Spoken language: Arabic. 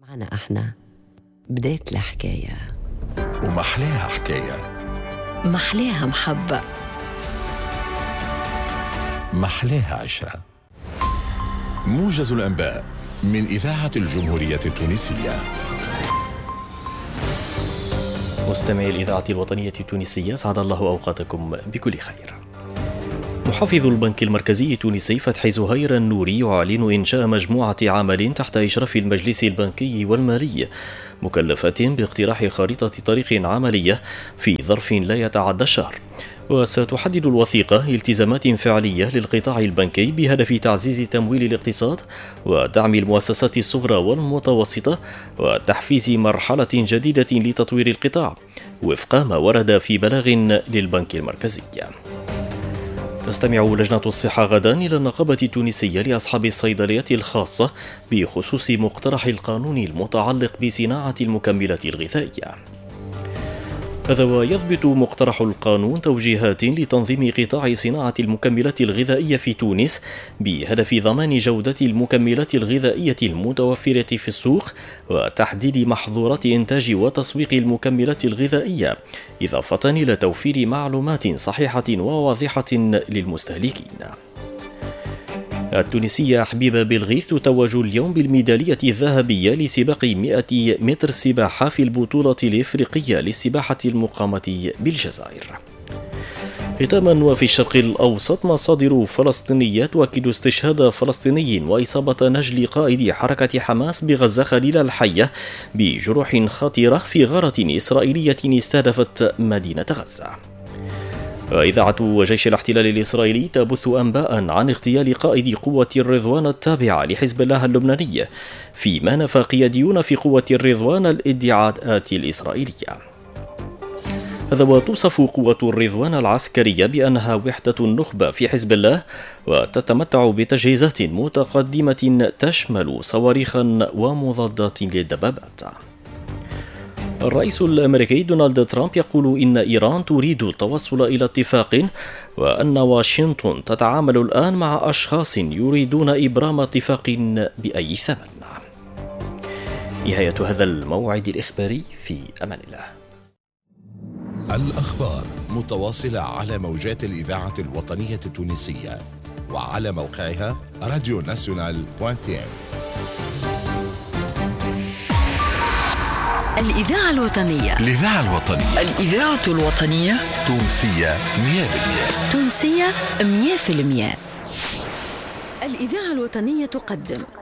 معنا احنا بداية الحكاية ومحلاها حكاية، محلاها محبة، محلاها عشرة. موجز الأنباء من إذاعة الجمهورية التونسية. مستمعي الإذاعة الوطنية التونسية، سعد الله أوقاتكم بكل خير. محافظ البنك المركزي التونسي فتحي زهير النوري يعلن إنشاء مجموعة عمل تحت إشراف المجلس البنكي والمالي مكلفة باقتراح خارطة طريق عملية في ظرف لا يتعدى الشهر، وستحدد الوثيقة التزامات فعلية للقطاع البنكي بهدف تعزيز تمويل الاقتصاد ودعم المؤسسات الصغرى والمتوسطة وتحفيز مرحلة جديدة لتطوير القطاع وفق ما ورد في بلاغ للبنك المركزي. تستمع لجنة الصحة غدا إلى النقابة التونسية لأصحاب الصيدليات الخاصة بخصوص مقترح القانون المتعلق بصناعة المكملات الغذائية. هذا ويضبط مقترح القانون توجيهات لتنظيم قطاع صناعة المكملات الغذائية في تونس بهدف ضمان جودة المكملات الغذائية المتوفرة في السوق وتحديد محظورات إنتاج وتسويق المكملات الغذائية، إضافة إلى توفير معلومات صحيحة وواضحة للمستهلكين. التونسية حبيبة بلغيث تتوج اليوم بالميدالية الذهبية لسباق 100 متر سباحة في البطولة الإفريقية للسباحة المقامة بالجزائر. ختاما، وفي الشرق الأوسط مصادر فلسطينية تؤكد استشهاد فلسطيني وإصابة نجل قائد حركة حماس بغزة خليل الحية بجروح خطيرة في غارة إسرائيلية استهدفت مدينة غزة. إذاعة جيش الاحتلال الإسرائيلي تبث أنباء عن اغتيال قائد قوة الرضوان التابعة لحزب الله اللبناني، فيما نفى قياديون في قوة الرضوان الادعاءات الإسرائيلية. هذا وتوصف قوة الرضوان العسكرية بأنها وحدة النخبة في حزب الله وتتمتع بتجهيزات متقدمة تشمل صواريخا ومضادات للدبابات. الرئيس الأمريكي دونالد ترامب يقول إن إيران تريد التوصل إلى اتفاق، وأن واشنطن تتعامل الآن مع أشخاص يريدون إبرام اتفاق بأي ثمن. نهاية هذا الموعد الإخباري، في أمان الله. الأخبار متواصلة على موجات الإذاعة الوطنية التونسية وعلى موقعها radionational.tn. الإذاعة الوطنية، الإذاعة الوطنية تونسية 100%. تونسية 100%. الإذاعة الوطنية تقدم